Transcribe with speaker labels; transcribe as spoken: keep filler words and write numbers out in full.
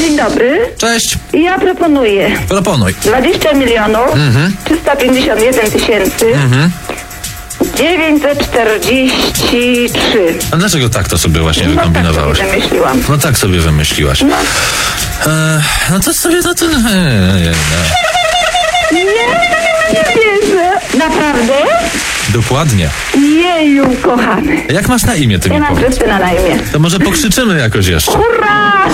Speaker 1: Dzień dobry.
Speaker 2: Cześć.
Speaker 1: Ja proponuję
Speaker 2: Proponuj.
Speaker 1: dwadzieścia milionów
Speaker 2: Mhm.
Speaker 1: trzysta pięćdziesiąt jeden tysięcy
Speaker 2: Mhm.
Speaker 1: dziewięćset czterdzieści trzy.
Speaker 2: A dlaczego tak to sobie właśnie
Speaker 1: No tak
Speaker 2: wykombinowałaś?
Speaker 1: sobie wymyśliłam.
Speaker 2: No tak sobie wymyśliłaś.
Speaker 1: No.
Speaker 2: E, no to sobie to... to nie, nie, nie.
Speaker 1: Nie, nie wierzę. Naprawdę?
Speaker 2: Dokładnie.
Speaker 1: Jeju, kochany.
Speaker 2: Jak masz na imię, ty
Speaker 1: Ja
Speaker 2: mi
Speaker 1: mam
Speaker 2: powiedz?
Speaker 1: Krystyna na imię.
Speaker 2: To może pokrzyczymy jakoś jeszcze.
Speaker 1: Hurra!